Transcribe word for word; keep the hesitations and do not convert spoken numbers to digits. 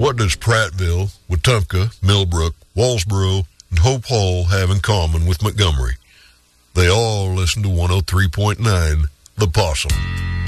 What does Prattville, Wetumpka, Millbrook, Walsboro, and Hope Hall have in common with Montgomery? They all listen to one oh three point nine The Possum.